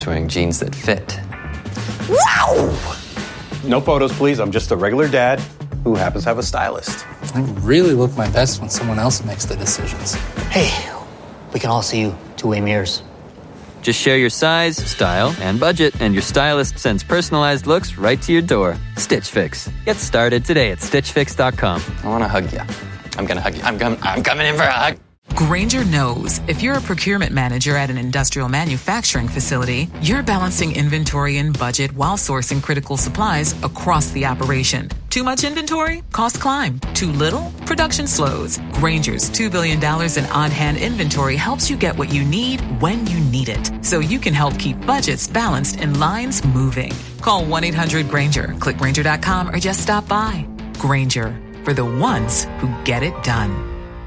Wearing jeans that fit. Wow! No photos, please. I'm just a regular dad who happens to have a stylist. I really look my best when someone else makes the decisions. Hey, we can all see you two-way mirrors. Just share your size, style, and budget, and your stylist sends personalized looks right to your door. Stitch Fix. Get started today at StitchFix.com. I want to hug you. I'm going to hug you. I'm coming in for a hug. Grainger knows if you're a procurement manager at an industrial manufacturing facility, you're balancing inventory and budget while sourcing critical supplies across the operation. Too much inventory? Costs climb. Too little? Production slows. Grainger's $2 billion in on-hand inventory helps you get what you need when you need it, so you can help keep budgets balanced and lines moving. Call 1-800-GRAINGER, click Grainger.com, or just stop by. Grainger, for the ones who get it done.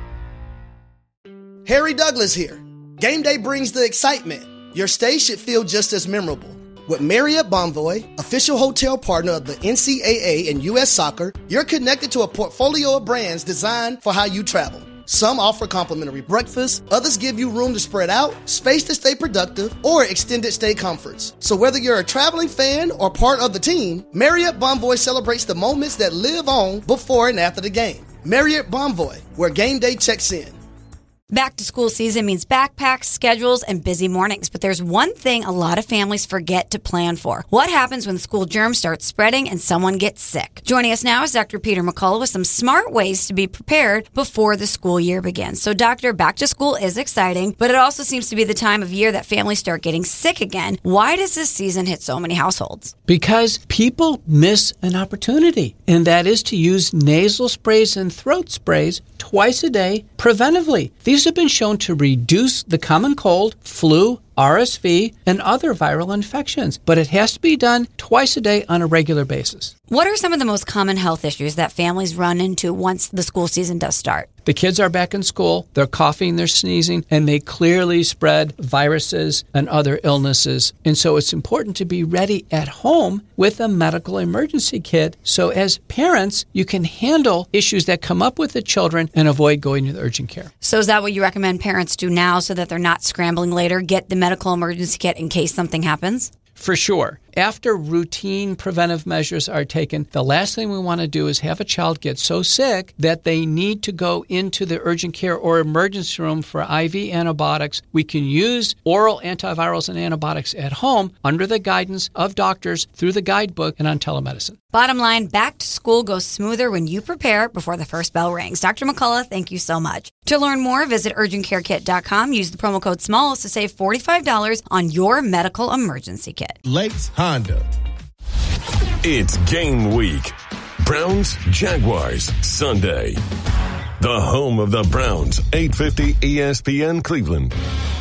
Harry Douglas here. Game day brings the excitement. Your stay should feel just as memorable. With Marriott Bonvoy, official hotel partner of the NCAA and U.S. Soccer, you're connected to a portfolio of brands designed for how you travel. Some offer complimentary breakfast, others give you room to spread out, space to stay productive, or extended stay comforts. So whether you're a traveling fan or part of the team, Marriott Bonvoy celebrates the moments that live on before and after the game. Marriott Bonvoy, where game day checks in. Back to school season means backpacks, schedules, and busy mornings. But there's one thing a lot of families forget to plan for. What happens when school germs start spreading and someone gets sick? Joining us now is Dr. Peter McCullough with some smart ways to be prepared before the school year begins. So, Doctor, back to school is exciting, but it also seems to be the time of year that families start getting sick again. Why does this season hit so many households? Because people miss an opportunity, and that is to use nasal sprays and throat sprays twice a day preventively. These have been shown to reduce the common cold, flu, RSV, and other viral infections, but it has to be done twice a day on a regular basis. What are some of the most common health issues that families run into once the school season does start? The kids are back in school, they're coughing, they're sneezing, and they clearly spread viruses and other illnesses. And so it's important to be ready at home with a medical emergency kit. So as parents, you can handle issues that come up with the children and avoid going to the urgent care. So is that what you recommend parents do now so that they're not scrambling later? Get the medical emergency kit in case something happens? For sure. After routine preventive measures are taken, the last thing we want to do is have a child get so sick that they need to go into the urgent care or emergency room for IV antibiotics. We can use oral antivirals and antibiotics at home under the guidance of doctors through the guidebook and on telemedicine. Bottom line, back to school goes smoother when you prepare before the first bell rings. Dr. McCullough, thank you so much. To learn more, visit urgentcarekit.com. Use the promo code SMALLS to save $45 on your medical emergency kit. Lakes Honda. It's game week. Browns, Jaguars, Sunday. The home of the Browns, 850 ESPN Cleveland.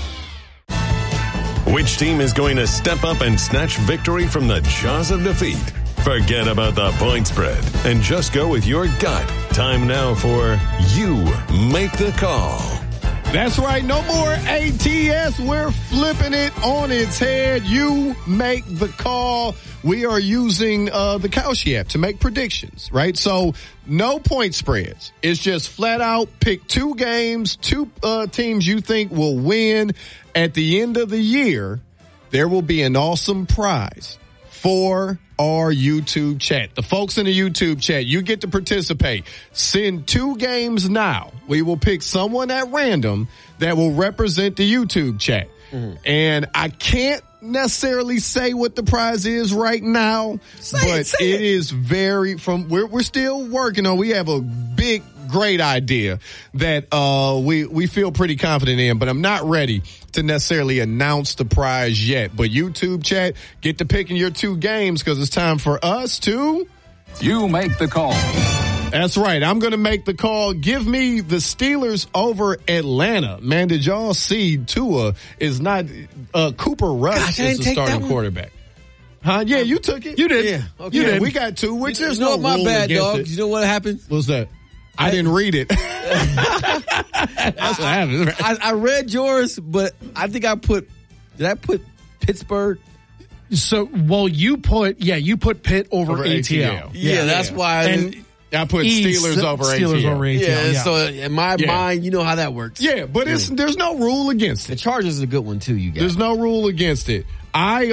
Which team is going to step up and snatch victory from the jaws of defeat? Forget about the point spread and just go with your gut. Time now for You Make the Call. That's right. No more ATS. We're flipping it on its head. You make the call. We are using the Kalshi app to make predictions, right? So no point spreads. It's just flat out pick two games, two teams you think will win. At the end of the year, there will be an awesome prize for our YouTube chat. The folks in the YouTube chat, you get to participate. Send two games now. We will pick someone at random that will represent the YouTube chat. Mm-hmm. And I can't necessarily say what the prize is right now, but it is very we're still working on. We have a big, great idea that we feel pretty confident in, but I'm not ready to necessarily announce the prize yet. But YouTube chat, get to picking your two games because it's time for us to You Make the Call. That's right. I'm going to make the call. Give me the Steelers over Atlanta. Man, did y'all see Tua is not Cooper Rush is the starting quarterback? Huh? Yeah, you took it. You did. Yeah. Okay. You did. We got two, which there's no my rule bad, against dog. it. You know what happened? What's that? I didn't read it. That's what happened. I read yours, but I think did I put Pittsburgh? So, well, you put Pitt over ATL. Yeah, that's why. I put Steelers over ATL. Yeah, so in my mind, you know how that works. Yeah, but there's no rule against it. The Chargers is a good one, too, you guys. There's no rule against it.